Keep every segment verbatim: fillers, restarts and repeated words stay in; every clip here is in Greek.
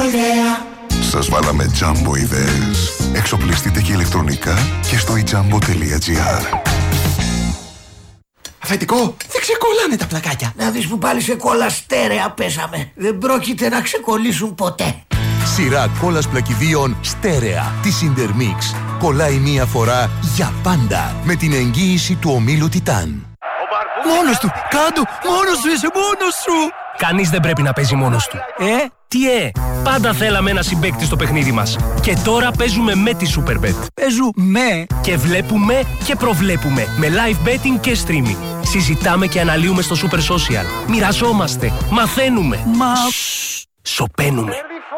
ιδέα. Σας βάλαμε Jumbo ιδέες. Εξοπλιστείτε και ηλεκτρονικά και στο e jumbo τελεία gr. Αφεντικό, δεν ξεκολλάνε τα πλακάκια. Να δεις που πάλι σε κόλλα στέρεα πέσαμε. Δεν πρόκειται να ξεκολλήσουν ποτέ. Σειρά κόλλας πλακιδίων στέρεα της Intermix. Κολλάει μία φορά για πάντα με την εγγύηση του ομίλου Τιτάν. Μόνος του, κάτω, μόνος σου είσαι, μόνος σου. Κανείς δεν πρέπει να παίζει μόνος του. Ε, τι ε, πάντα θέλαμε ένα συμπαίκτη στο παιχνίδι μας. Και τώρα παίζουμε με τη Superbet. παίζουμε Και βλέπουμε και προβλέπουμε με live betting και streaming. Συζητάμε και αναλύουμε στο Super Social. Μοιραζόμαστε, μαθαίνουμε. Μα... Σοπαίνουμε.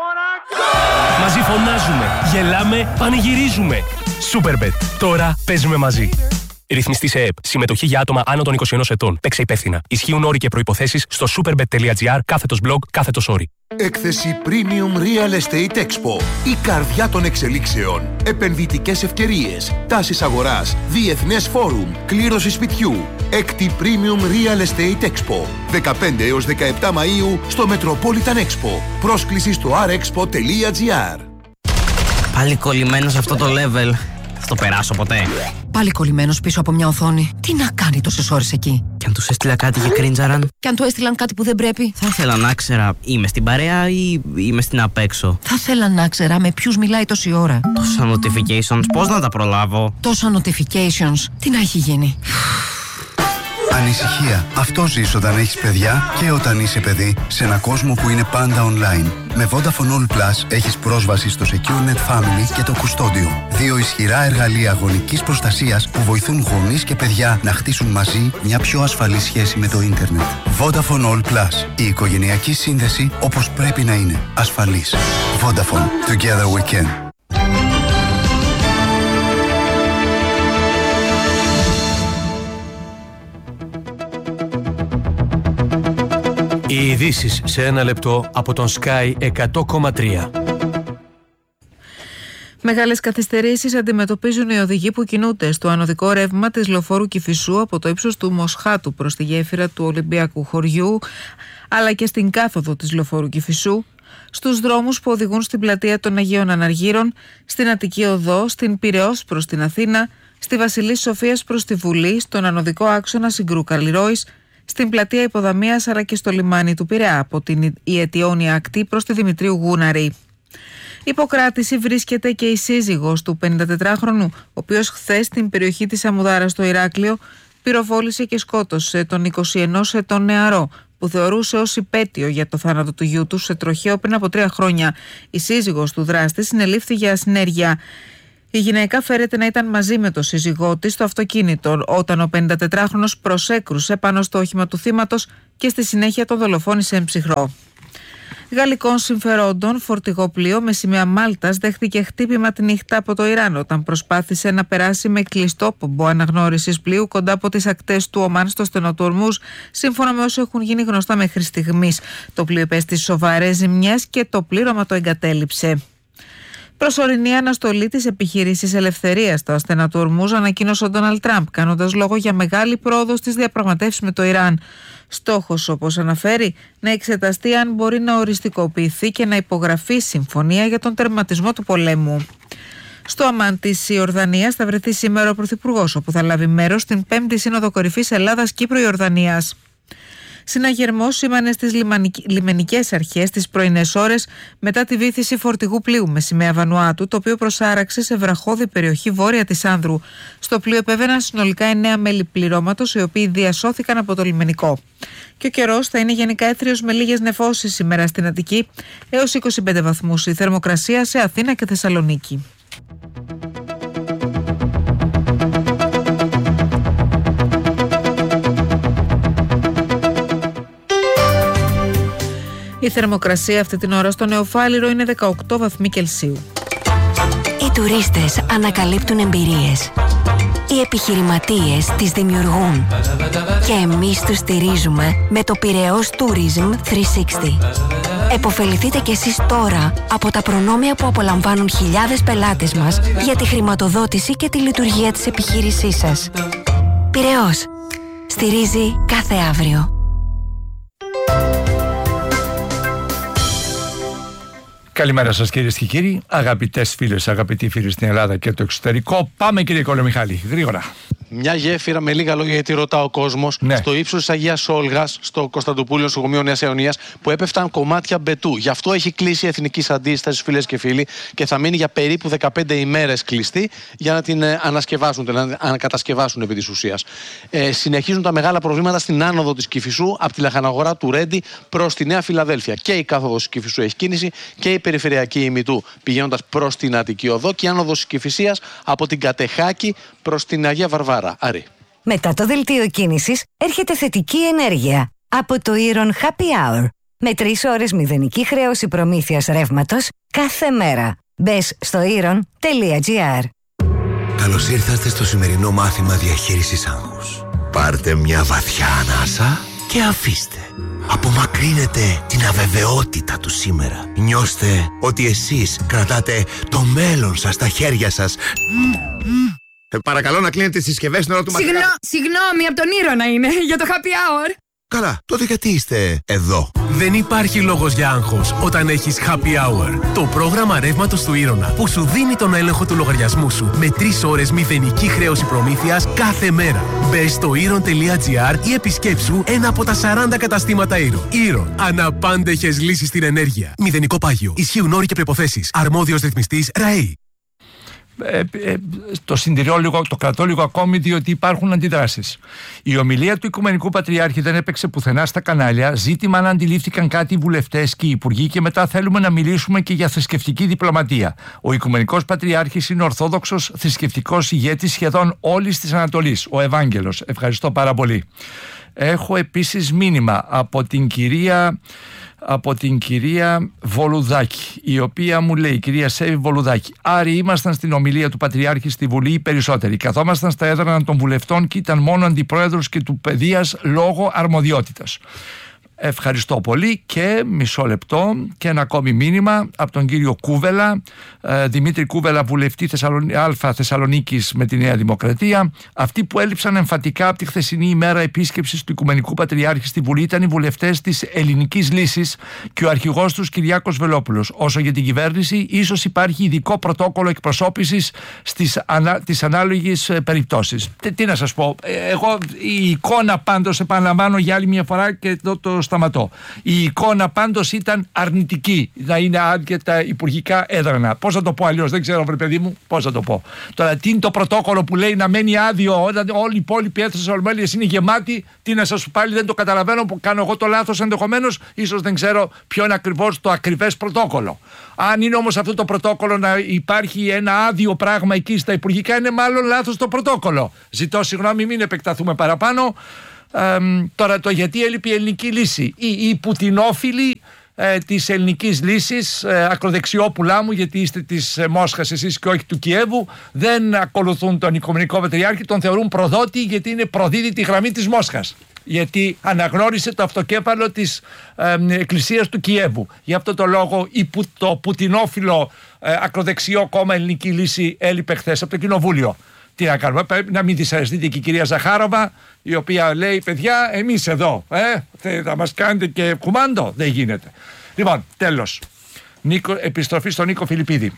Μαζί φωνάζουμε, γελάμε, πανηγυρίζουμε. Superbet. Τώρα παίζουμε μαζί. Ρυθμιστή σε ΕΕΠ. Συμμετοχή για άτομα άνω των είκοσι ενός ετών. Παίξε υπεύθυνα. Ισχύουν όροι και προϋποθέσεις στο superbet τελεία gr κάθετος blog κάθετος όροι. Έκθεση Premium Real Estate Expo. Η καρδιά των εξελίξεων. Επενδυτικές ευκαιρίες. Τάσεις αγοράς. Διεθνές φόρουμ. Κλήρωση σπιτιού. Έκτη Premium Real Estate Expo. δεκαπέντε έως δεκαεπτά Μαΐου στο Metropolitan Expo. Πρόσκληση στο αρ εξπο τελεία gr. Πάλι κολλημένο σε αυτό το level. Θα το περάσω ποτέ. Πάλι κολλημένος πίσω από μια οθόνη. Τι να κάνει τόσες ώρες εκεί. Και αν τους έστειλα κάτι και κρίντζαραν. Και αν του έστειλαν κάτι που δεν πρέπει. Θα ήθελα να ξέρα, είμαι στην παρέα ή είμαι στην απέξω. Θα ήθελα να ξέρα με ποιους μιλάει τόση ώρα. Τόσα notifications, πώς να τα προλάβω. Τόσα notifications, τι να έχει γίνει. Ανησυχία. Αυτό ζεις όταν έχεις παιδιά και όταν είσαι παιδί σε έναν κόσμο που είναι πάντα online. Με Vodafone All Plus έχεις πρόσβαση στο SecureNet Family και το Κουστόντιο. Δύο ισχυρά εργαλεία γονικής προστασίας που βοηθούν γονείς και παιδιά να χτίσουν μαζί μια πιο ασφαλή σχέση με το ίντερνετ. Vodafone All Plus. Η οικογενειακή σύνδεση όπως πρέπει να είναι. Ασφαλής. Vodafone. Together we can. Οι ειδήσεις σε ένα λεπτό από τον Sky εκατό κόμμα τρία. Μεγάλες καθυστερήσεις αντιμετωπίζουν οι οδηγοί που κινούνται στο ανωδικό ρεύμα της λεωφόρου Κηφισού από το ύψος του Μοσχάτου προς τη γέφυρα του Ολυμπιακού χωριού, αλλά και στην κάθοδο της λεωφόρου Κηφισού, στους δρόμους που οδηγούν στην πλατεία των Αγίων Αναργύρων, στην Αττική Οδό, στην Πειραιώς προς την Αθήνα, στη Βασιλής Σοφίας προς τη Βουλή, στον ανωδικό άξονα Συγκρού Καλλιρόης, στην πλατεία Υποδαμίας αλλά και στο λιμάνι του Πειραιά από την Ιετιόνια ακτή προς τη Δημητρίου Γούναρη. Υποκράτηση βρίσκεται και η σύζυγος του πενηντατετράχρονου, ο οποίος χθες στην περιοχή της Αμμουδάρας στο Ηράκλειο πυροβόλησε και σκότωσε τον είκοσι ενός ετών νεαρό που θεωρούσε ως υπέτειο για το θάνατο του γιού του σε τροχαίο πριν από τρία χρόνια. Η σύζυγος του δράστη συνελήφθη για ασυνέργεια. Η γυναίκα φέρεται να ήταν μαζί με τον σύζυγό της στο αυτοκίνητο όταν ο πενηντατετράχρονος προσέκρουσε πάνω στο όχημα του θύματος και στη συνέχεια το δολοφόνησε εν ψυχρό. Γαλλικών συμφερόντων φορτηγό πλοίο με σημαία Μάλτας δέχτηκε χτύπημα τη νύχτα από το Ιράν όταν προσπάθησε να περάσει με κλειστό πομπό αναγνώρισης πλοίου κοντά από τις ακτές του Ομάν στο στενό του Ορμούζ, σύμφωνα με όσο έχουν γίνει γνωστά μέχρι στιγμής. Το πλοίο υπέστη σοβαρές ζημιές και το πλήρωμα το εγκατέλειψε. Προσωρινή αναστολή της επιχείρησης ελευθερίας στα στενά του Ορμούζ ανακοίνωσε ο Ντόναλντ Τραμπ, κάνοντας λόγο για μεγάλη πρόοδο στις διαπραγματεύσεις με το Ιράν. Στόχος, όπως αναφέρει, να εξεταστεί αν μπορεί να οριστικοποιηθεί και να υπογραφεί συμφωνία για τον τερματισμό του πολέμου. Στο Αμάν της Ιορδανίας θα βρεθεί σήμερα ο Πρωθυπουργός, όπου θα λάβει μέρος στην πέμπτη Σύνοδο Κορυφής Ελλάδας-Κύπρο-Ιορδανίας. Συναγερμός σήμανε στις λιμενικές αρχές τις πρωινές ώρες μετά τη βύθιση φορτηγού πλοίου με σημαία Βανουάτου, το οποίο προσάραξε σε βραχώδη περιοχή βόρεια της Άνδρου. Στο πλοίο επέβαιναν συνολικά εννέα μέλη πληρώματος, οι οποίοι διασώθηκαν από το λιμενικό. Και ο καιρός θα είναι γενικά έθριος με λίγες νεφώσεις σήμερα στην Αττική, έως είκοσι πέντε βαθμούς η θερμοκρασία σε Αθήνα και Θεσσαλονίκη. Η θερμοκρασία αυτή την ώρα στο Νεοφάλιρο είναι δεκαοκτώ βαθμοί Κελσίου. Οι τουρίστες ανακαλύπτουν εμπειρίες. Οι επιχειρηματίες τις δημιουργούν. Και εμείς τους στηρίζουμε με το Πειραιώς Tourism τριακόσια εξήντα. Εποφεληθείτε κι εσείς τώρα από τα προνόμια που απολαμβάνουν χιλιάδες πελάτες μας για τη χρηματοδότηση και τη λειτουργία της επιχείρησής σας. Πειραιώς. Στηρίζει κάθε αύριο. Καλημέρα σας κυρίες και κύριοι, αγαπητές φίλες, αγαπητοί φίλοι στην Ελλάδα και το εξωτερικό. Πάμε κύριε Κολομιχάλη, γρήγορα. Μια γέφυρα με λίγα λόγια, γιατί ρωτά ο κόσμος, ναι. στο ύψος της Αγίας Όλγας, στο Κωνσταντοπούλιο Νοσοκομείο Νέας Αιωνίας, που έπεφταν κομμάτια μπετού. Γι' αυτό έχει κλείσει η Εθνικής Αντίστασης, φίλες και φίλοι, και θα μείνει για περίπου δεκαπέντε ημέρες κλειστή για να την ε, ανασκευάσουν, να ανακατασκευάσουν επί της ουσίας. Ε, συνεχίζουν τα μεγάλα προβλήματα στην άνοδο της Κηφισού από τη λαχαναγορά του Ρέντι προς τη Νέα Φιλαδέλφια. Και η κάθοδος της Κηφισού έχει κίνηση και η περιφερειακή ημιτού πηγαίνοντας προς την Αττική Οδό και η άνοδος της Κηφισίας από την Κατεχάκη προς την Αγία Βαρβάρα. Άρη. Μετά το δελτίο κίνησης έρχεται θετική ενέργεια από το Iron Happy Hour με τρεις ώρες μηδενική χρέωση προμήθειας ρεύματος κάθε μέρα. Μπες στο iron τελεία gr. Καλώς ήρθατε στο σημερινό μάθημα διαχείρισης άγχους. Πάρτε μια βαθιά ανάσα και αφήστε. Απομακρύνετε την αβεβαιότητα του σήμερα. Νιώστε ότι εσείς κρατάτε το μέλλον σας στα χέρια σας. Ε, παρακαλώ να κλείνετε τις συσκευές στην ώρα του μαθήματος. Συγνώ, συγγνώμη, από τον Ήρωνα είναι, για το happy hour. Καλά, τότε γιατί είστε εδώ? Δεν υπάρχει λόγος για άγχος όταν έχεις happy hour. Το πρόγραμμα ρεύματος του Ήρωνα που σου δίνει τον έλεγχο του λογαριασμού σου με τρεις ώρες μηδενική χρέωση προμήθειας κάθε μέρα. Μπες στο iron τελεία gr ή επισκέψου ένα από τα σαράντα καταστήματα Iron. Iron. Αναπάντεχες λύσεις στην ενέργεια. Μηδενικό πάγιο. Ισχύουν όροι και προϋποθέσεις. Αρμόδιος ρυθμιστής ΡΑΕΗ. Ε, ε, το συντηρώ λίγο, το κρατώ λίγο ακόμη, διότι υπάρχουν αντιδράσεις. Η ομιλία του Οικουμενικού Πατριάρχη δεν έπαιξε πουθενά στα κανάλια. Ζήτημα να αντιλήφθηκαν κάτι οι βουλευτές και οι υπουργοί, και μετά θέλουμε να μιλήσουμε και για θρησκευτική διπλωματία. Ο Οικουμενικός Πατριάρχης είναι ορθόδοξος θρησκευτικός ηγέτης σχεδόν όλης της Ανατολής, ο Ευάγγελος. Ευχαριστώ πάρα πολύ. Έχω επίσης μήνυμα από την κυρία. από την κυρία Βολουδάκη, η οποία μου λέει, κυρία Σέβη Βολουδάκη, Άρη, ήμασταν στην ομιλία του Πατριάρχη στη Βουλή οι περισσότεροι. Καθόμασταν στα έδρανα των βουλευτών και ήταν μόνο αντιπρόεδρος και του παιδείας λόγω αρμοδιότητας. Ευχαριστώ πολύ. Και μισό λεπτό και ένα ακόμη μήνυμα από τον κύριο Κούβελα, ε, Δημήτρη Κούβελα, βουλευτή Θεσσαλονί... Α Θεσσαλονίκης με τη Νέα Δημοκρατία. Αυτοί που έλειψαν εμφατικά από τη χθεσινή ημέρα επίσκεψης του Οικουμενικού Πατριάρχη στη Βουλή ήταν οι βουλευτές της Ελληνικής Λύσης και ο αρχηγός τους Κυριάκος Βελόπουλος. Όσο για την κυβέρνηση, ίσως υπάρχει ειδικό πρωτόκολλο εκπροσώπησης στις ανα... ανάλογες περιπτώσεις. Τι, τι να σας πω, εγώ η εικόνα πάντως, επαναλαμβάνω για άλλη μια φορά και εδώ το σταματώ. Η εικόνα πάντως ήταν αρνητική, να είναι άδεια τα υπουργικά έδρανα. Πώς θα το πω αλλιώς, δεν ξέρω, βρε παιδί μου, πώς θα το πω. Τώρα, τι είναι το πρωτόκολλο που λέει να μένει άδειο όταν όλοι οι υπόλοιποι αίθουσες ολμέλειες είναι γεμάτοι? Τι να σας πω πάλι, δεν το καταλαβαίνω, που κάνω εγώ το λάθος ενδεχομένως, ίσως δεν ξέρω ποιο είναι ακριβώς το ακριβές πρωτόκολλο. Αν είναι όμως αυτό το πρωτόκολλο να υπάρχει ένα άδειο πράγμα εκεί στα υπουργικά, είναι μάλλον λάθος το πρωτόκολλο. Ζητώ συγγνώμη, μην επεκταθούμε παραπάνω. Ε, τώρα το γιατί έλειπε η ελληνική λύση. Οι, οι πουτινόφιλοι ε, της ελληνικής λύσης, ε, ακροδεξιόπουλά μου, γιατί είστε της ε, Μόσχας εσείς και όχι του Κιέβου, δεν ακολουθούν τον Οικουμενικό Πατριάρχη, τον θεωρούν προδότη, γιατί είναι προδίδει τη γραμμή της Μόσχας, γιατί αναγνώρισε το αυτοκέφαλο της ε, Εκκλησίας του Κιέβου. Γι' αυτό το λόγο η, το πουτινόφιλο ε, ακροδεξιό κόμμα Ελληνική Λύση έλειπε χθες από το Κοινοβούλιο. Τι να κάνουμε, πρέπει να μην δυσαρεστείτε και η κυρία Ζαχάροβα, η οποία λέει, παιδιά, εμείς εδώ, ε, θα μας κάνετε και κουμάντο? Δεν γίνεται. Λοιπόν, τέλος. Νίκο, επιστροφή στον Νίκο Φιλιππίδη.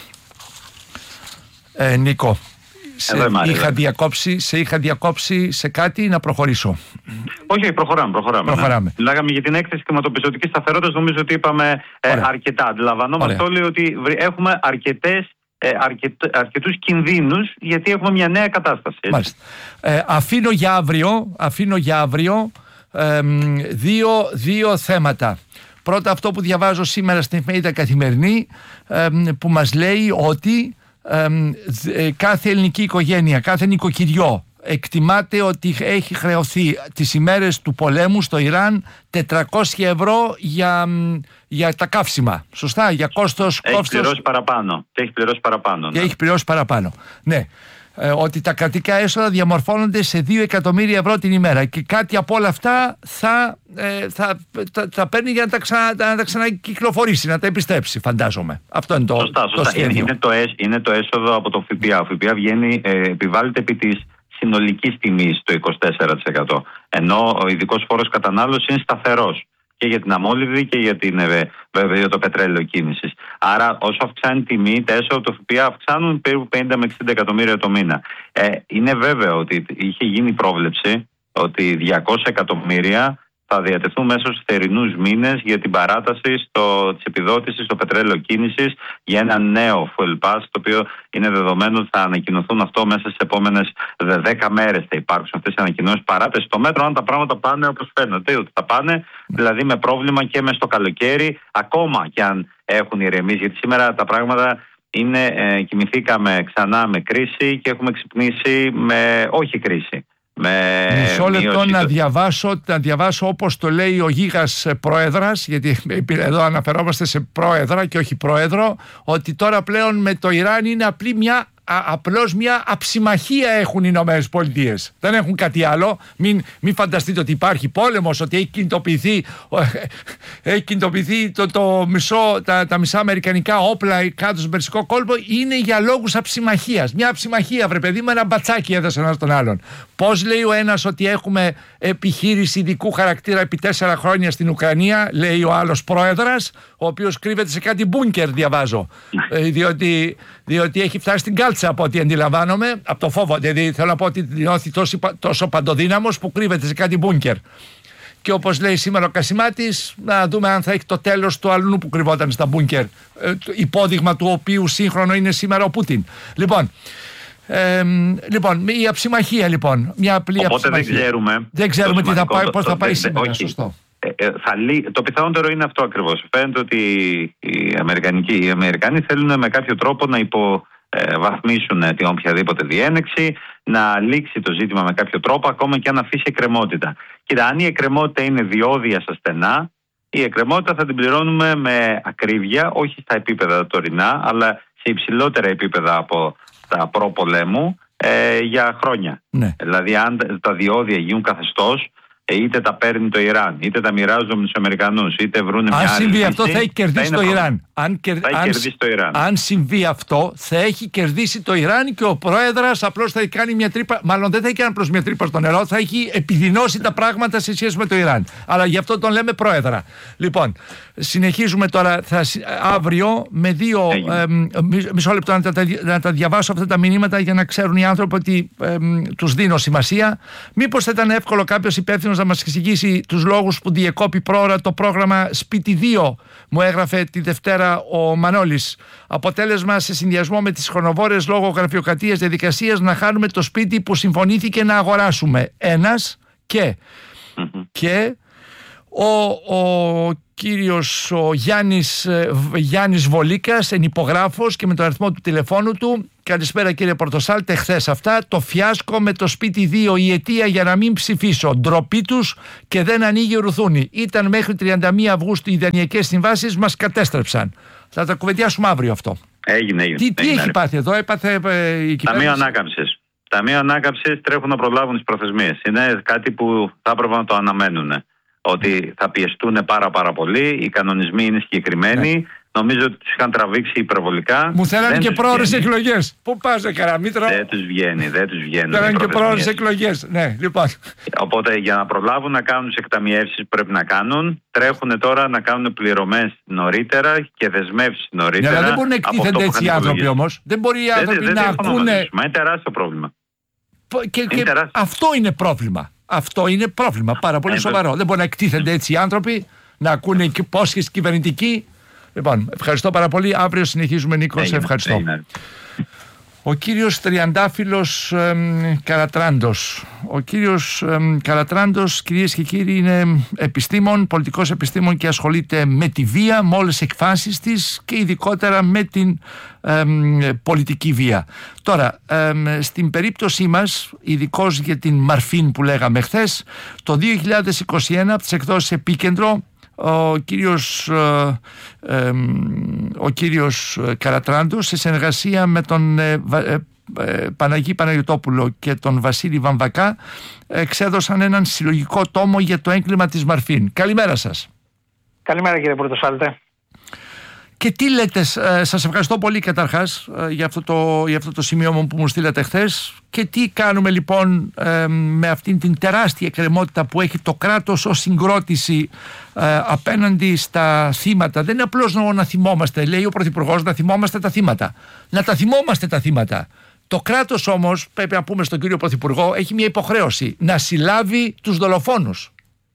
Ε, Νίκο, σε είχα διακόψει, σε είχα διακόψει σε κάτι, να προχωρήσω? Όχι, προχωράμε. προχωράμε, προχωράμε. Ναι. Μιλάγαμε για την έκθεση χρηματοπιστωτικής σταθερότητας, νομίζω ότι είπαμε ε, αρκετά. Αντιλαμβανόμαστε όλοι ότι έχουμε αρκετές Ε, αρκετ, αρκετούς κινδύνους, γιατί έχουμε μια νέα κατάσταση. Μάλιστα. Ε, αφήνω για αύριο, αφήνω για αύριο ε, δύο, δύο θέματα. Πρώτα, αυτό που διαβάζω σήμερα στην εφημερίδα Καθημερινή, ε, που μας λέει ότι ε, ε, κάθε ελληνική οικογένεια, κάθε νοικοκυριό εκτιμάται ότι έχει χρεωθεί τις ημέρες του πολέμου στο Ιράν τετρακόσια ευρώ για, για τα καύσιμα. Σωστά, για κόστος... Έχει κόστος... πληρώσει παραπάνω. Και έχει πληρώσει παραπάνω. Και ναι. έχει πληρώσει παραπάνω. Ναι. Ε, ότι τα κρατικά έσοδα διαμορφώνονται σε δύο εκατομμύρια ευρώ την ημέρα, και κάτι από όλα αυτά θα, ε, θα, θα, θα παίρνει για να τα, ξανα, να τα ξανακυκλοφορήσει, να τα επιστρέψει, φαντάζομαι. Αυτό είναι το, σωστά, σωστά. το είναι, είναι, το έσ, είναι το έσοδο από το ΦΠΑ. Ο ΦΠΑ βγαίνει, ε, επιβάλλεται επί της συνολικής τιμής το είκοσι τέσσερα τοις εκατό. Ενώ ο ειδικός φόρος κατανάλωσης είναι σταθερός. και για την αμόλυβδη και για, την, βέβαια, για το πετρέλαιο κίνησης. Άρα, όσο αυξάνει η τιμή, τα έσοδα του ΦΠΑ αυξάνουν περίπου πενήντα με εξήντα εκατομμύρια το μήνα. Ε, είναι βέβαιο ότι είχε γίνει πρόβλεψη ότι διακόσια εκατομμύρια θα διατεθούν μέσα στους θερινούς μήνες για την παράταση στο, της επιδότησης στο πετρέλαιο κίνησης για ένα νέο fuel pass, το οποίο είναι δεδομένο ότι θα ανακοινωθούν αυτό μέσα στις επόμενες δέκα μέρες. Θα υπάρξουν αυτές οι ανακοινώσεις παράταση στο μέτρο, αν τα πράγματα πάνε όπως φαίνεται, ότι θα πάνε δηλαδή με πρόβλημα και μες στο καλοκαίρι, ακόμα και αν έχουν ηρεμήσει, γιατί σήμερα τα πράγματα είναι, ε, κοιμηθήκαμε ξανά με κρίση και έχουμε ξυπνήσει με όχι κρίση. Μισό λεπτό να διαβάσω, να διαβάσω όπως το λέει ο Γίγας πρόεδρας, γιατί εδώ αναφερόμαστε σε πρόεδρα και όχι πρόεδρο, ότι τώρα πλέον με το Ιράν είναι απλή μια, α, απλώς μια αψημαχία έχουν οι Ηνωμένες Πολιτείες. Δεν έχουν κάτι άλλο. Μην, μην φανταστείτε ότι υπάρχει πόλεμος, ότι έχει κινητοποιηθεί, έχει κινητοποιηθεί το, το μισό, τα, τα μισά αμερικανικά όπλα κάτω στον Περσικό κόλπο. Είναι για λόγους αψημαχίας. Μια αψημαχία, βρε παιδί μου, ένα μπατσάκι έδωσε ένα τον άλλον. Πώς λέει ο ένας ότι έχουμε επιχείρηση ειδικού χαρακτήρα επί τέσσερα χρόνια στην Ουκρανία, λέει ο άλλος πρόεδρας, ο οποίος κρύβεται σε κάτι μπούνκερ, διαβάζω. ε, διότι, διότι έχει φτάσει στην κάλτσα από ό,τι αντιλαμβάνομαι, από το φόβο. Δηλαδή θέλω να πω ότι νιώθει τόσο, τόσο παντοδύναμος που κρύβεται σε κάτι μπούνκερ. Και όπως λέει σήμερα ο Κασιμάτης, να δούμε αν θα έχει το τέλος του αλλού που κρυβόταν στα μπούνκερ. Ε, υπόδειγμα του οποίου σύγχρονο είναι σήμερα ο Πούτιν. Λοιπόν. Ε, λοιπόν, η αψημαχία λοιπόν. Μια απλή Οπότε αψημαχία. δεν ξέρουμε. Δεν ξέρουμε τι θα πάει, πώς θα πάει δε, σήμερα. Όχι. Σωστό. Ε, ε, θα λύ... Το πιθανότερο είναι αυτό ακριβώς. Φαίνεται ότι οι Αμερικανοί, οι Αμερικανοί θέλουν με κάποιο τρόπο να υποβαθμίσουν ε, την οποιαδήποτε διένεξη, να λήξει το ζήτημα με κάποιο τρόπο, ακόμα και αν αφήσει εκκρεμότητα. Κοίτα, αν η εκκρεμότητα είναι διόδια στα στενά, η εκκρεμότητα θα την πληρώνουμε με ακρίβεια, όχι στα επίπεδα τωρινά, αλλά σε υψηλότερα επίπεδα από τα προ-πολέμου ε, για χρόνια. Ναι. Δηλαδή, αν τα διόδια γίνουν καθεστώς, είτε τα παίρνει το Ιράν, είτε τα μοιράζονται με τους Αμερικανούς, είτε βρουν μια άλλη. Αν συμβεί αυτό, θα έχει κερδίσει το Ιράν. Αν, κερ... θα έχει αν... κερδίσει το Ιράν. Αν συμβεί αυτό, θα έχει κερδίσει το Ιράν και ο πρόεδρας απλώς θα έχει κάνει μια τρύπα. Μάλλον δεν θα έχει κάνει απλώς μια τρύπα στο νερό, θα έχει επιδεινώσει τα πράγματα σε σχέση με το Ιράν. Αλλά γι' αυτό τον λέμε πρόεδρα. Λοιπόν, συνεχίζουμε τώρα θα... αύριο με δύο. Ε, μισό λεπτό να τα, να τα διαβάσω αυτά τα μηνύματα για να ξέρουν οι άνθρωποι ότι ε, τους δίνω σημασία. Μήπως θα ήταν εύκολο κάποιος υπεύθυνος να μας εξηγήσει τους λόγους που διεκόπη πρόωρα το πρόγραμμα Σπίτι δύο, μου έγραφε τη Δευτέρα ο Μανώλης. Αποτέλεσμα, σε συνδυασμό με τις χρονοβόρες λόγω γραφειοκρατίας διαδικασίας, να χάνουμε το σπίτι που συμφωνήθηκε να αγοράσουμε. Ένας και, mm-hmm. και ο, ο κύριος ο Γιάννης, Γιάννης Βολίκας, ενυπογράφος και με τον αριθμό του τηλεφώνου του. Καλησπέρα κύριε Πορτοσάλτε, χθες αυτά. Το φιάσκο με το Σπίτι δύο, η αιτία για να μην ψηφίσω. Ντροπή τους και δεν ανοίγει ρουθούνη. Ήταν μέχρι τριάντα μία Αυγούστου οι δανειακές συμβάσεις, μας κατέστρεψαν. Θα τα κουβεντιάσουμε αύριο αυτό. Έγινε, έγινε. Τι, τι έγινε, έχει πάθει εδώ, έπαθε ε, η κυβέρνηση. Ταμείο Ανάκαμψης. Ταμείο Ανάκαμψης τρέχουν να προλάβουν τις προθεσμίες. Είναι κάτι που θα έπρεπε να το αναμένουν. Ότι θα πιεστούν πάρα πάρα πολύ, οι κανονισμοί είναι συγκεκριμένοι. Ναι. Νομίζω ότι τους είχαν τραβήξει υπερβολικά. Μου θέλανε και πρόορες εκλογές. Πού πας, Καραμήτρα? Δεν τους βγαίνει, δεν τους βγαίνει. Θέλανε και πρόορες εκλογές. Ναι, λοιπόν. Οπότε για να προλάβουν να κάνουν τις εκταμιεύσεις που πρέπει να κάνουν, τρέχουν τώρα να κάνουν πληρωμές νωρίτερα και δεσμεύσεις νωρίτερα. Ναι, αλλά δεν μπορούν να εκτίθενται έτσι οι άνθρωποι όμως. Δεν μπορεί οι άνθρωποι δεν, να δεν ακούνε. Μα είναι τεράστιο πρόβλημα. Και, και αυτό είναι πρόβλημα. Αυτό είναι πρόβλημα πάρα πολύ σοβαρό. Δεν μπορεί να εκτίθενται έτσι οι άνθρωποι, να ακούνε και υπόσχεση κυβερνητική. Λοιπόν, ευχαριστώ πάρα πολύ. Αύριο συνεχίζουμε, Νίκο. Σε ευχαριστώ. Έγινε. Ο κύριος Τριαντάφυλλος εμ, Καρατράντος. Ο κύριος εμ, Καρατράντος, κυρίες και κύριοι, είναι επιστήμον, πολιτικός επιστήμον και ασχολείται με τη βία, με όλες τις εκφάνσεις της και ειδικότερα με την εμ, πολιτική βία. Τώρα, εμ, στην περίπτωσή μας, ειδικώς για την Μαρφίν που λέγαμε χθες, το δύο χιλιάδες είκοσι ένα από τις εκδόσεις Επίκεντρο, ο κύριος, ε, ε, ο κύριος Καρατράντος, σε συνεργασία με τον ε, ε, ε, Παναγί Παναγιωτόπουλο και τον Βασίλη Βαμβακά, εξέδωσαν έναν συλλογικό τόμο για το έγκλημα της Μαρφίν. Καλημέρα σας. Καλημέρα κύριε Πορτοσάλτε. Και τι λέτε, σας ευχαριστώ πολύ καταρχάς για αυτό το, για αυτό το σημείωμα που μου στείλατε χθες. Και τι κάνουμε λοιπόν ε, με αυτήν την τεράστια εκκρεμότητα που έχει το κράτος ως συγκρότηση ε, απέναντι στα θύματα. Δεν είναι απλώς να θυμόμαστε, λέει ο Πρωθυπουργός, να θυμόμαστε τα θύματα. Να τα θυμόμαστε τα θύματα. Το κράτος όμως, πρέπει να πούμε στον κύριο Πρωθυπουργό, έχει μια υποχρέωση να συλλάβει τους δολοφόνους.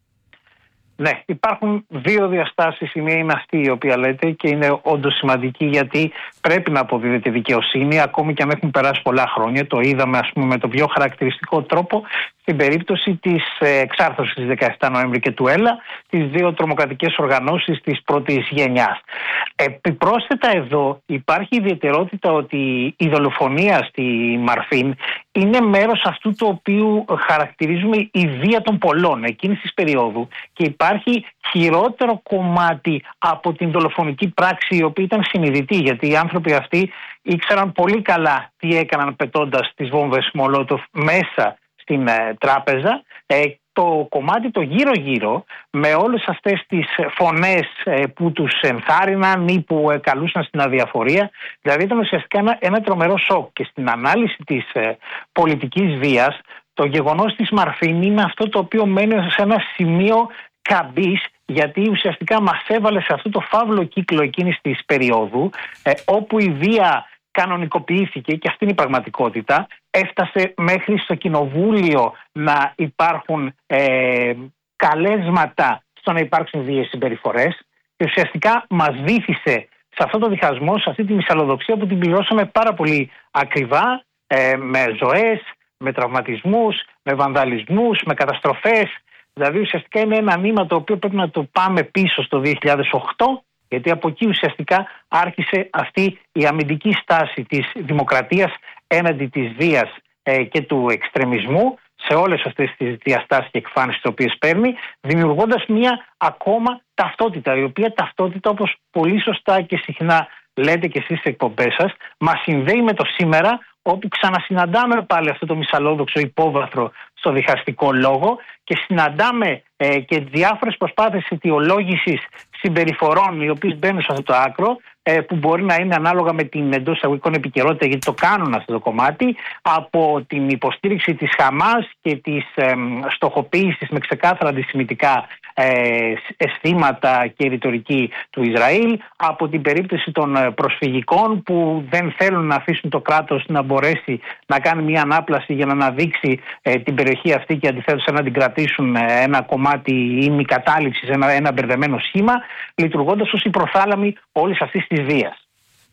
Ναι, υπάρχουν δύο διαστάσεις. Η μία είναι αυτή η οποία λέτε και είναι όντως σημαντική, γιατί πρέπει να αποδίδεται δικαιοσύνη ακόμη και αν έχουν περάσει πολλά χρόνια. Το είδαμε, ας πούμε, με το πιο χαρακτηριστικό τρόπο στην περίπτωση της εξάρθρωσης της δεκαεφτά Νοέμβρη και του ΕΛΑ, τις δύο τρομοκρατικές οργανώσεις της πρώτης γενιάς. Επιπρόσθετα εδώ υπάρχει η ιδιαιτερότητα ότι η δολοφονία στη Μαρφίν είναι μέρος αυτού το οποίο χαρακτηρίζουμε η βία των πολλών εκείνης της περίοδου, και υπάρχει χειρότερο κομμάτι από την δολοφονική πράξη, η οποία ήταν συνειδητή, γιατί οι άνθρωποι αυτοί ήξεραν πολύ καλά τι έκαναν πετώντας τις βόμβες Μολότοφ μέσα στην ε, τράπεζα. Ε, το κομμάτι το γύρω-γύρω, με όλες αυτές τις φωνές ε, που τους ενθάρρυναν ή που ε, καλούσαν στην αδιαφορία, δηλαδή ήταν ουσιαστικά ένα, ένα τρομερό σοκ. Και στην ανάλυση της ε, πολιτικής βίας, το γεγονός της Μαρφίν είναι αυτό το οποίο μένει σε ένα σημείο καμπής, γιατί ουσιαστικά μας έβαλε σε αυτό το φαύλο κύκλο εκείνης της περίοδου, ε, όπου η βία κανονικοποιήθηκε, και αυτή είναι η πραγματικότητα. Έφτασε μέχρι στο κοινοβούλιο να υπάρχουν ε, καλέσματα στο να υπάρξουν βίαιες συμπεριφορές, και ουσιαστικά μας βήθησε σε αυτό το διχασμό, σε αυτή τη μυσαλλοδοξία που την πληρώσαμε πάρα πολύ ακριβά, ε, με ζωές, με τραυματισμούς, με βανδαλισμούς, με καταστροφές. Δηλαδή ουσιαστικά είναι ένα νήμα το οποίο πρέπει να το πάμε πίσω στο δύο χιλιάδες οκτώ, γιατί από εκεί ουσιαστικά άρχισε αυτή η αμυντική στάση της δημοκρατίας έναντι της βίας ε, και του εξτρεμισμού σε όλες αυτές τις διαστάσεις και εκφάνσεις τις οποίες παίρνει, δημιουργώντας μια ακόμα ταυτότητα, η οποία ταυτότητα, όπως πολύ σωστά και συχνά λέτε και εσείς στις εκπομπές σας, μας συνδέει με το σήμερα, όπου ξανασυναντάμε πάλι αυτό το μυσαλλόδοξο υπόβαθρο στο διχαστικό λόγο και συναντάμε ε, και διάφορες προσπάθειες αιτιολόγησης συμπεριφορών οι οποίες μπαίνουν σε αυτό το άκρο, ε, που μπορεί να είναι ανάλογα με την εντός εισαγωγικών επικαιρότητα, γιατί το κάνουν αυτό το κομμάτι, από την υποστήριξη της Χαμάς και της ε, στοχοποίησης με ξεκάθαρα αντισημιτικά ε, αισθήματα και ρητορική του Ισραήλ, από την περίπτωση των προσφυγικών που δεν θέλουν να αφήσουν το κράτος να μπορέσει να κάνει μια ανάπλαση για να αναδείξει ε, την περιοχή αυτή, και αντιθέτως να την κρατήσουν ε, ένα κομμάτι ημικατάληψης, ένα, ένα μπερδεμένο σχήμα, λειτουργώντας ως η προθάλαμη όλης αυτής της βίας.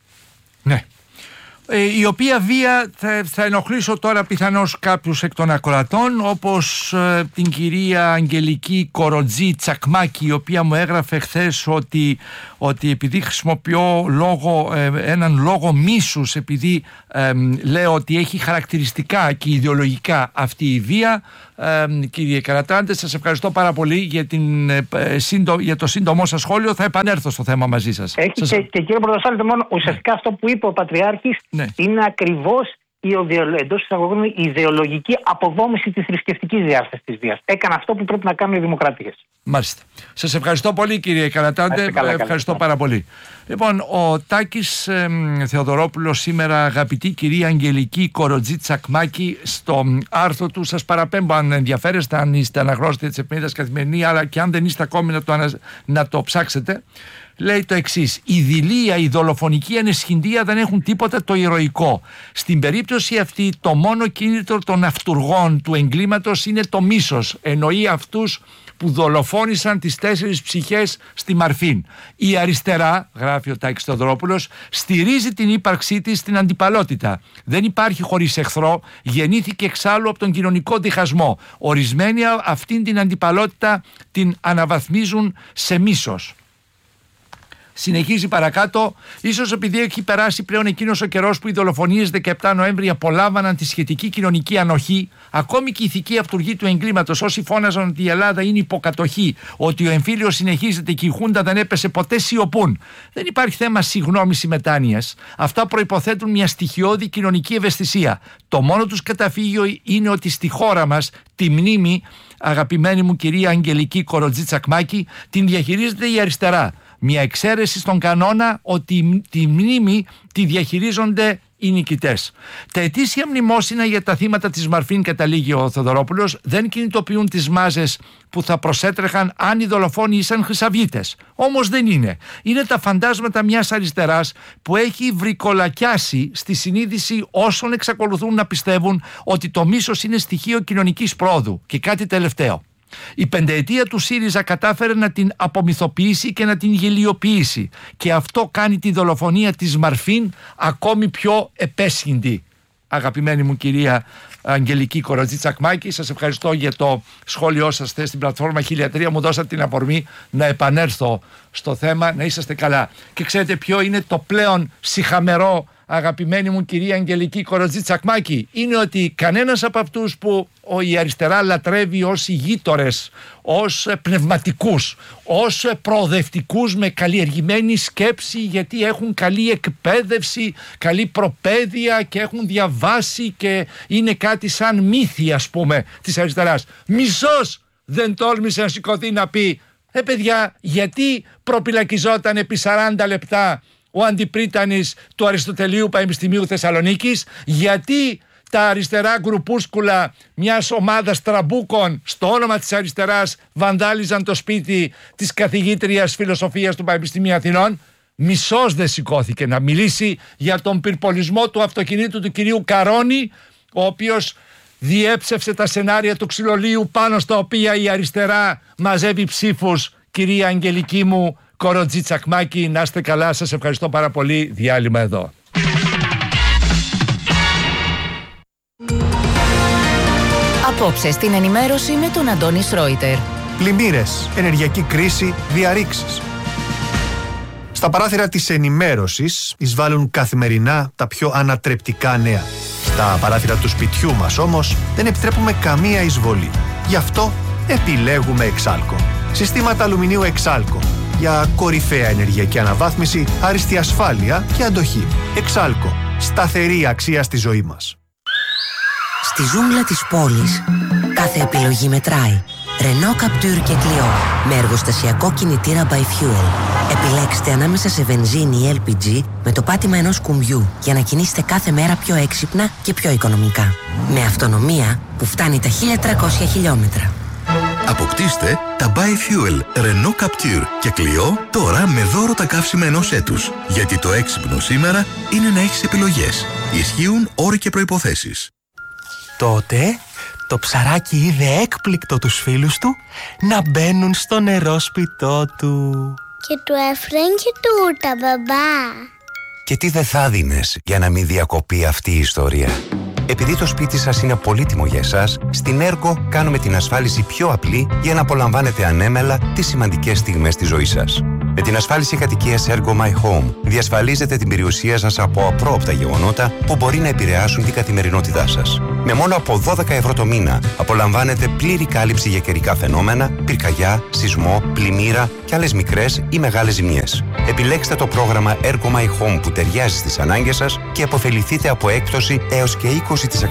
Ναι. Ε, η οποία βία θα, θα ενοχλήσω τώρα πιθανώς κάποιους εκ των ακροατών, όπως ε, την κυρία Αγγελική Κοροτζή Τσακμάκη, η οποία μου έγραφε χθες ότι, ότι επειδή χρησιμοποιώ λόγο, ε, έναν λόγο μίσους, επειδή ε, λέω ότι έχει χαρακτηριστικά και ιδεολογικά αυτή η βία. Ε, κύριε Καρατράντε, σας ευχαριστώ πάρα πολύ για, την, ε, σύντο, για το σύντομό σας σχόλιο. Θα επανέλθω στο θέμα μαζί σας. Έχει σας... και, και κύριε Πρωτοσάλτη, μόνο ουσιαστικά ναι. αυτό που είπε ο Πατριάρχης ναι. είναι ακριβώς η, εντός εισαγωγικών, η ιδεολογική αποδόμηση της θρησκευτικής διάστασης της βίας. Έκανε αυτό που πρέπει να κάνουν οι δημοκρατίες. Μάλιστα. Σας ευχαριστώ πολύ, κύριε Καρατράντε. Καλά, ευχαριστώ καλά. πάρα πολύ. Λοιπόν, ο Τάκης ε, Θεοδωρόπουλος σήμερα, αγαπητή κυρία Αγγελική Κοροτζή Τσακμάκη, στο άρθρο του, σας παραπέμπω αν ενδιαφέρεστε, αν είστε αναγνώστες της εφημερίδας Καθημερινή, αλλά και αν δεν είστε ακόμη να το, ανα... να το ψάξετε. Λέει το εξής: η δειλία, η δολοφονική ανεσχυντία δεν έχουν τίποτα το ηρωικό. Στην περίπτωση αυτή το μόνο κίνητρο των αυτουργών του εγκλήματος είναι το μίσος. Εννοεί αυτούς που δολοφόνησαν τις τέσσερις ψυχές στη Μαρφίν. Η αριστερά, γράφει ο Τάκης Θεοδωρόπουλος, στηρίζει την ύπαρξή της στην αντιπαλότητα. Δεν υπάρχει χωρίς εχθρό, γεννήθηκε εξάλλου από τον κοινωνικό διχασμό. Ορισμένοι αυτήν την αντιπαλότητα την αναβαθμίζουν σε μίσος. Συνεχίζει παρακάτω, ίσως επειδή έχει περάσει πλέον εκείνος ο καιρός που οι δολοφονίες δεκαεπτά Νοέμβρη απολάμβαναν τη σχετική κοινωνική ανοχή, ακόμη και η ηθική αυτουργή του εγκλήματος, όσοι φώναζαν ότι η Ελλάδα είναι υποκατοχή, ότι ο εμφύλιος συνεχίζεται και η Χούντα δεν έπεσε ποτέ, σιωπούν. Δεν υπάρχει θέμα συγγνώμης ή μετάνοιας. Αυτά προϋποθέτουν μια στοιχειώδη κοινωνική ευαισθησία. Το μόνο τους καταφύγιο είναι ότι στη χώρα μας τη μνήμη, αγαπημένη μου κυρία Αγγελική Κοροτζή Τσακμάκη, την διαχειρίζεται η αριστερά. Μια εξαίρεση στον κανόνα ότι τη μνήμη τη διαχειρίζονται οι νικητές. Τα ετήσια μνημόσυνα για τα θύματα της Μαρφίν, καταλήγει ο Θοδωρόπουλος, δεν κινητοποιούν τις μάζες που θα προσέτρεχαν αν οι δολοφόνοι ήσαν χρυσαυγίτες. Όμως δεν είναι. Είναι τα φαντάσματα μιας αριστεράς που έχει βρικολακιάσει στη συνείδηση όσων εξακολουθούν να πιστεύουν ότι το μίσος είναι στοιχείο κοινωνικής πρόοδου. Και κάτι τελευταίο. Η πενταετία του ΣΥΡΙΖΑ κατάφερε να την απομυθοποιήσει και να την γελιοποιήσει, και αυτό κάνει τη δολοφονία της Μαρφίν ακόμη πιο επέσχυντη. Αγαπημένη μου κυρία Αγγελική Κοροτζή-Τσακμάκη, σας ευχαριστώ για το σχόλιο σας χθες στην πλατφόρμα χίλια τρία. Μου δώσατε την αφορμή να επανέλθω στο θέμα. Να είσαστε καλά. Και ξέρετε ποιο είναι το πλέον σιχαμερό, αγαπημένη μου κυρία Αγγελική Κοροτζή-Τσακμάκη? Είναι ότι κανένας από αυτούς που η αριστερά λατρεύει ως ηγείτορες, ως πνευματικούς, ως προοδευτικούς με καλλιεργημένη σκέψη, γιατί έχουν καλή εκπαίδευση, καλή προπαίδεια και έχουν διαβάσει και είναι κάτι σαν μύθι, ας πούμε, της αριστεράς. Μισός δεν τόλμησε να σηκωθεί να πει «Ε παιδιά, γιατί προπυλακιζόταν επί σαράντα λεπτά ο αντιπρίτανης του Αριστοτελείου Πανεπιστημίου Θεσσαλονίκης, γιατί τα αριστερά γκρουπούσκουλα μιας ομάδας τραμπούκων στο όνομα της αριστεράς βανδάλιζαν το σπίτι της καθηγήτριας φιλοσοφίας του Πανεπιστημίου Αθηνών». Μισός δεν σηκώθηκε να μιλήσει για τον πυρπολισμό του αυτοκινήτου του κυρίου Καρόνη, ο οποίος διέψευσε τα σενάρια του ξυλολίου πάνω στα οποία η αριστερά μαζεύει ψήφους. Κυρία Αγγελική μου Κοροτζή-Τσακμάκη, να είστε καλά, σας ευχαριστώ πάρα πολύ. Διάλειμμα εδώ. Απόψε στην ενημέρωση με τον Αντώνη Σρόιτερ. Πλημμύρες, ενεργειακή κρίση, διαρρήξεις. Στα παράθυρα της ενημέρωσης εισβάλλουν καθημερινά τα πιο ανατρεπτικά νέα. Στα παράθυρα του σπιτιού μας όμως δεν επιτρέπουμε καμία εισβολή. Γι' αυτό επιλέγουμε Εξάλκο. Συστήματα αλουμινίου Εξάλκο για κορυφαία ενεργειακή αναβάθμιση, άριστη ασφάλεια και αντοχή. Εξάλκο. Σταθερή αξία στη ζωή μας. Στη ζούγκλα της πόλης, κάθε επιλογή μετράει. Renault Captur και Clio με εργοστασιακό κινητήρα by Fuel. Επιλέξτε ανάμεσα σε βενζίνη ή ελ πι τζι με το πάτημα ενός κουμπιού για να κινήσετε κάθε μέρα πιο έξυπνα και πιο οικονομικά. Με αυτονομία που φτάνει τα χίλια τριακόσια χιλιόμετρα. Αποκτήστε τα Bi-Fuel Renault Captur και Clio τώρα με δώρο τα καύσιμα ενός έτους. Γιατί το έξυπνο σήμερα είναι να έχεις επιλογές. Ισχύουν όροι και προϋποθέσεις. Τότε το ψαράκι είδε έκπληκτο τους φίλους του να μπαίνουν στο νερόσπιτό του. Και του έφεραν και τούρτα, μπαμπά. Και τι δεν θα δίνες για να μην διακοπεί αυτή η ιστορία? Επειδή το σπίτι σας είναι πολύτιμο για εσάς, στην Έργο κάνουμε την ασφάλιση πιο απλή για να απολαμβάνετε ανέμελα τις σημαντικές στιγμές της ζωής σας. Με την ασφάλιση κατοικίας Ergo My Home διασφαλίζετε την περιουσία σας από απρόοπτα γεγονότα που μπορεί να επηρεάσουν την καθημερινότητά σας. Με μόνο από δώδεκα ευρώ το μήνα απολαμβάνετε πλήρη κάλυψη για καιρικά φαινόμενα, πυρκαγιά, σεισμό, πλημμύρα και άλλες μικρές ή μεγάλες ζημιές. Επιλέξτε το πρόγραμμα Ergo My Home που ταιριάζει στις ανάγκες σας και αποφεληθείτε από έκπτωση έως και είκοσι τοις εκατό